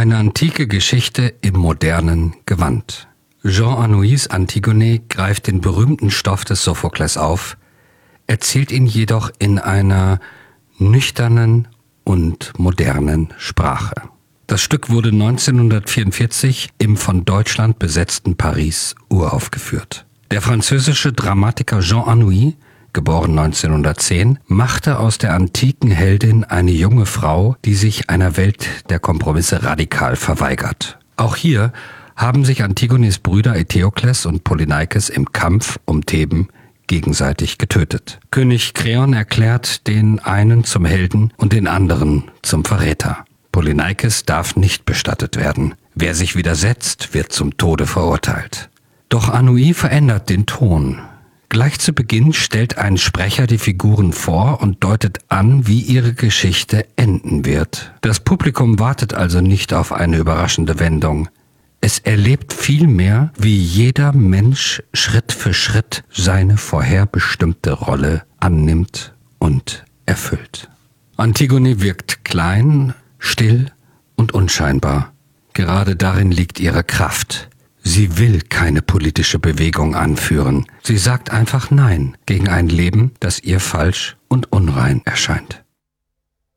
Eine antike Geschichte im modernen Gewand. Jean Anouilhs Antigone greift den berühmten Stoff des Sophokles auf, erzählt ihn jedoch in einer nüchternen und modernen Sprache. Das Stück wurde 1944 im von Deutschland besetzten Paris uraufgeführt. Der französische Dramatiker Jean Anouilh, geboren 1910, machte aus der antiken Heldin eine junge Frau, die sich einer Welt der Kompromisse radikal verweigert. Auch hier haben sich Antigones Brüder Eteokles und Polyneikes im Kampf um Theben gegenseitig getötet. König Kreon erklärt den einen zum Helden und den anderen zum Verräter. Polyneikes darf nicht bestattet werden. Wer sich widersetzt, wird zum Tode verurteilt. Doch Anouilh verändert den Ton. Gleich zu Beginn stellt ein Sprecher die Figuren vor und deutet an, wie ihre Geschichte enden wird. Das Publikum wartet also nicht auf eine überraschende Wendung. Es erlebt vielmehr, wie jeder Mensch Schritt für Schritt seine vorherbestimmte Rolle annimmt und erfüllt. Antigone wirkt klein, still und unscheinbar. Gerade darin liegt ihre Kraft. Sie will keine politische Bewegung anführen. Sie sagt einfach Nein gegen ein Leben, das ihr falsch und unrein erscheint.